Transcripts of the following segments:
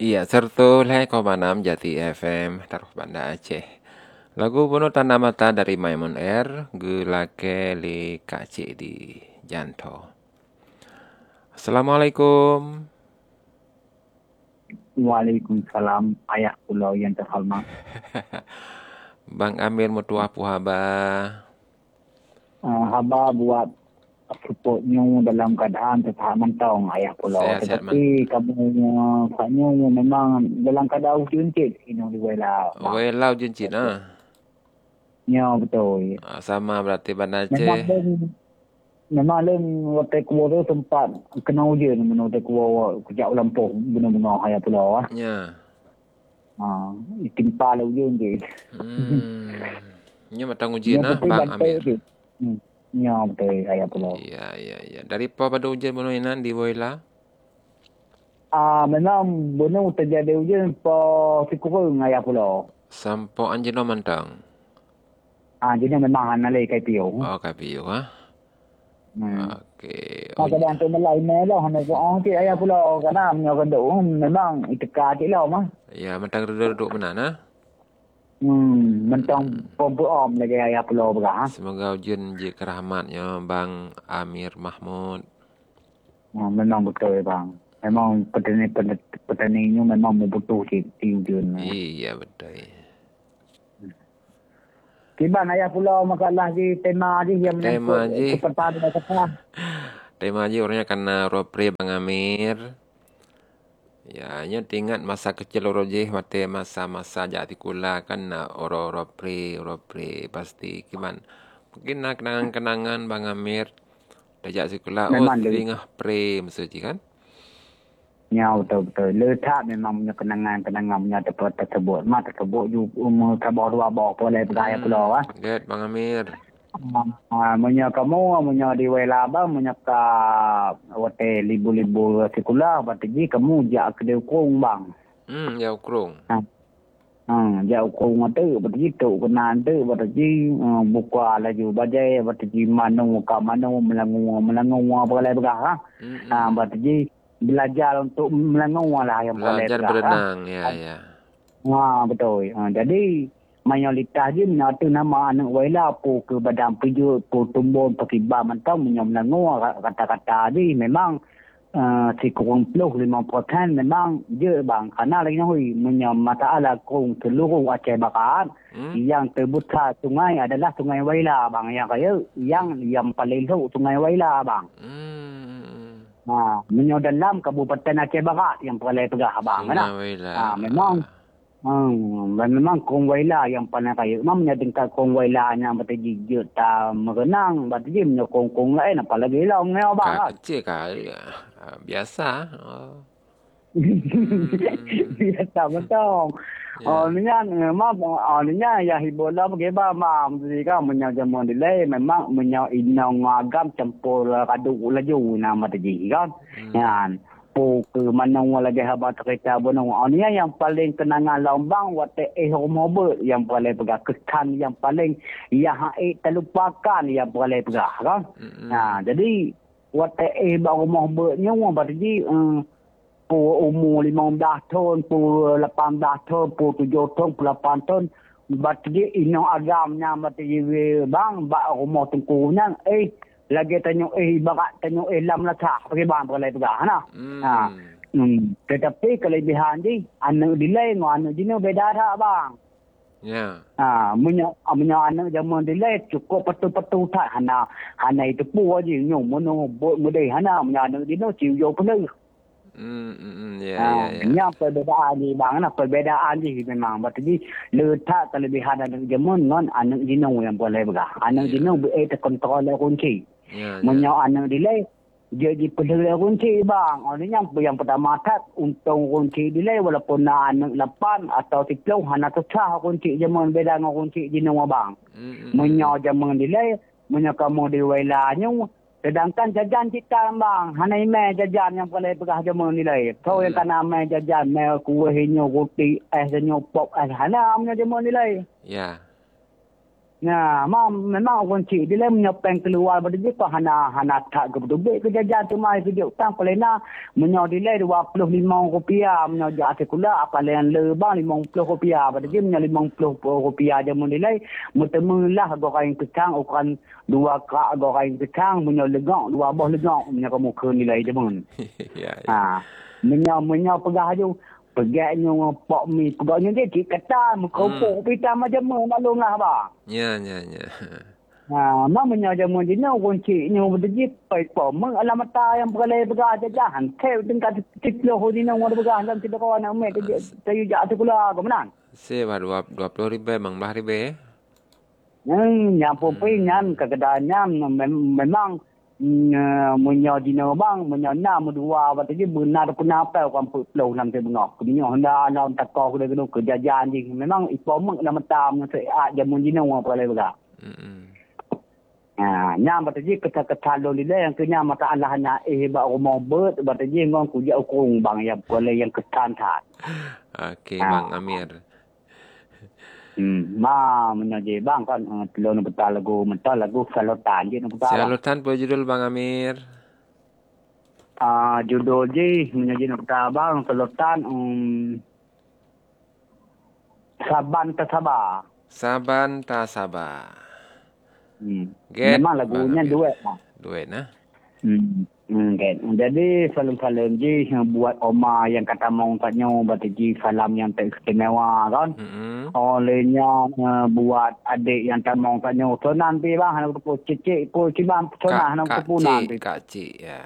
Iya, sertu leh ko banam Jati FM taruh Banda Aceh. Lagu bunuh tanda mata dari Maimun Air, gelake li kaci di Janto. Assalamualaikum. Waalaikumsalam ayah pulau yang terhormat. Bang Amir mutuah puhaba. Haba buat supportnya dalam keadaan tetap mentong ayah pulau. Sehat-sehat man. Tetapi kamu katnya memang dalam keadaan uncit ini di Wela bang. Welau jencin ah. Ya betul. Sama berarti Banda Memang Aceh. memang waktu kuah tu tempat kena ujian menurut kuah kejap lampu benar-benar ayah pulau. Ya. Timpa lah ujian je. Nya matang ujian ah Bang Amir. Ya betul ayah pulau. Iya. Dari apa pada ujian bunuh inan di Woyla? Memang benar terjadi ujian po sikurung ayah pulau. Sampo anjeno mantang. Jadi memang analai kai piu. Oh, kapiyo ha. Okey. Oh, Kadang tu melai melo hana ko ti ayah pulau kana menyo kado memang iteka ti lo mah. ya mantang duduk menan ha. Mentang pompu om lagi ayah pulau berah. Semoga ujian je kerahmatnya Bang Amir Mahmud. Memang betul bang. Memang petani-petaninya memang membutuh ti ujian. Iya betul. Kiban ayah pulau makalah di tema di yang Tema je. kepertanian kata. Tema je orangnya karena ropre Bang Amir. Ya, nya tingat masa kecil oroje mate masa-masa jati kula kan ropre pasti kiban. Mungkin nak kenangan-kenangan Bang Amir. Dajak sekolah Memang tingah pre mesti kan? Ya betul. Letak memang punya kenangan-kenangan punya tempat tersebut. Mak tersebut juga umur kabar dua bawah boleh bergaya pulau. Get Bang Amir. Punya kamu, punya di Wela bang, punya ka wate libu-libu sekolah. Berarti kamu jak ke diukung bang. Ya ukrung. Jak ukung tu, berarti tu kena tu, berarti buka laju bajai, berarti manu melangu boleh bergaya. Berarti belajar untuk melangung lah yang boleh Belajar berenang ya. Betul. Jadi mayoritas dia menyatu nama anak Wela po ke badan pijut po tumbuh pakai ba mentau melangung kata-kata dia memang si kurang 50% memang je bang karena lagi hui masalah kurang seluruh Aceh Barat yang terbuka sungai adalah sungai Wela bang yang paling tu sungai Wela bang. Menyo dalam Kabupaten Aceh Barat yang paling pegah abang kan? Memang Kong Wela yang paling kaya. Memang menyadingkan Kong Wela nya bertaji juta merenang, bertaji menyo kong lain apalagi lah ngau abang. Kecil kali. Biasa. Biasa betul. Ninya ya hibola bagaimana mam jika menyajaman dilai memang inang agam campur kadu laju nama taji kan. Yan. Po ke mana lagi habat kereta bonong. Niya yang paling kenangan lombang wate homober yang paling pegah kekan yang paling terlupakan yang paling pegah kan. Jadi wate baru homobernya berarti umur 15 tahun, 18 tahun, 7 tahun, 8 tahun. Berarti inong agamnya berarti bang, rumah tengkunya, lagi tanya, barat tanya, lam lah tak, pergi bang, pergi pegah, Tetapi kelebihan dia, anak delay, anak jenis beda tak bang. Ya. Punya anak zaman delay, cukup patu-patu tak, hana itu pun aja, mana mudah, punya anak jenis, cium penuh. Yang perbezaan ni bang, perbezaan ni memang berarti letak kelebihan anak zaman non anak jenuh yang boleh berah. Anak jenuh terkontrol kunci. Menyo anak delay jadi peduli kunci bang. Yang pertama tak untung kunci delay walaupun anak 8 atau 10 hana susah kunci zaman beda dengan kunci jenuh bang. Menyo zaman delay menyo kamu di wilayahnya. Sedangkan jajan kita bang, hana ime jajan yang boleh pegah zaman nilai. Kau yang kena ime jajan, ime kuih, roti, senyo pop, hana punya zaman nilai. Ya. Nah, memang orang cik dia lah menyopeng keluar pada dia kau hana tak ke betul kejajan tu mai kerja utang pelena menyo dilai Rp25 menyo jak sekolah apa yang lebang Rp50 pada dia menyo Rp50 je mun dilai mutemulah goreng kecang ukuran 2 krak goreng kecang menyo legak 2 buah legak menyo kamu ke nilai je mun. Ya, ya. Ha, menyo pegah je pegaknya pok mi pegaknya dia cik kata mengkopok pita macam mana malunglah ba. Ya, ya, ya. Ha, mamanya jamu dina kunci nyu berdiri pai pom alamat yang beralai berah jajahan. Kai tingkat tiklo hodina ngor berah dalam tidak kawan ame ke tayu jak tu kula ke menang. Sewa 20 ribu bang bah ribu. Yang pun nyan kegadanya memang menyo dina bang menyo na dua batu je benar pun apa kan pulau nam te bengok. Dinyo hendak nak takau ke kejajan je. Memang ipom alamat tam jamu dina ngor beralai berah. Nyam bataji kata-kata lolila yang kenya mata Allah na ba rumah bet bataji ngong ku jau kung bang yang boleh yang ketan that. Okey, Bang Amir. Menyaji bang kan telon betal lagu salotan je nak betal. Salotan apa judul Bang Amir? Judul je menyaji nak betal bang salotan Saban tak sabar. Saban tak sabar. Memang lagunya duet lah. Duet nah. Jadi salam-salam je buat Oma yang kata mau tanya bataji salam yang teristimewa kan. Olehnya buat adik yang tak mau tanya so nanti bang nak tu cicik pun cibang sonah nak tu nanti. Kak Cik ya.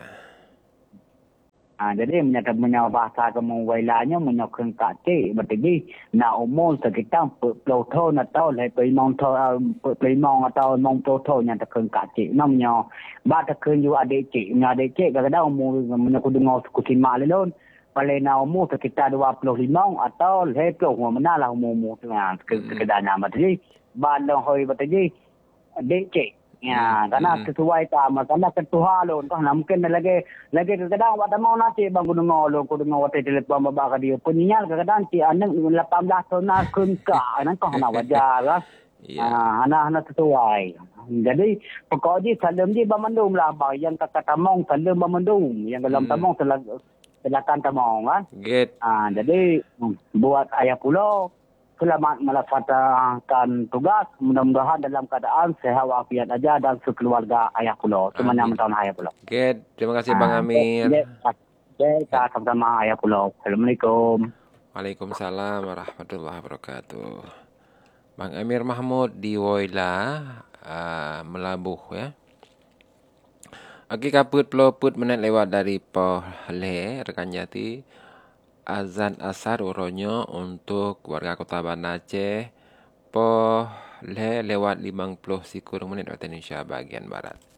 Jadi menyatakan bahasa kamu wailanya menyokong Kak Cik bataji nak umur sekitar puluh tahun atau lebih mong atau mong tahun yang terkeng Kak Cik namanya bahasa kerja adik Cik kadang-kadang umur menyokong dengar suku simak lelon paling nak umur sekitar 25 atau lebih mana lah umur tu sekedar nama bataji bandang hoi bataji adik Cik. Ya, karena sesuai sama karena ketua lo entah mungkin lagi kadang waktu mau nanti bang gunung lo gunung waktu telepon babak dia penyial kadang si anak 18 tahun nak kunka anak kau nak wajar lah. Anak sesuai. Jadi pokoknya salam dia bamandum lah bang yang kata tamong salam bamandum yang dalam tamong silakan tamong kan. Jadi buat ayah pulau selamat melaksanakan tugas. Mudah-mudahan dalam keadaan sehat walafiat aja dan sekeluarga ayah pulau. Semuanya mentahun ayah pulau. Terima kasih Bang Amir. Kita sama-sama ayah pulau. Assalamualaikum. Waalaikumsalam warahmatullahi wabarakatuh. Bang Amir Mahmud di Woyla Melabuh ya. Okey kaput peloput menit lewat dari Pohle rekan jati. Azan asar uronyo untuk warga Kota Banda Aceh Pohle lewat 50 menit waktu Indonesia bagian barat.